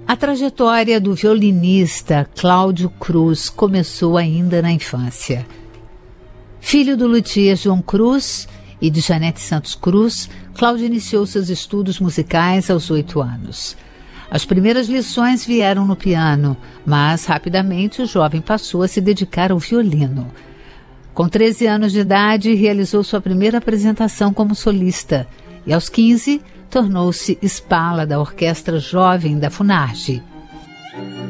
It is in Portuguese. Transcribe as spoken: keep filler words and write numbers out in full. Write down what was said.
A trajetória do violinista Cláudio Cruz começou ainda na infância. Filho do luthier João Cruz e de Janete Santos Cruz, Cláudio iniciou seus estudos musicais aos oito anos. As primeiras lições vieram no piano, mas rapidamente o jovem passou a se dedicar ao violino. Com treze anos de idade, realizou sua primeira apresentação como solista e, aos quinze, tornou-se espala da Orquestra Jovem da Funarge.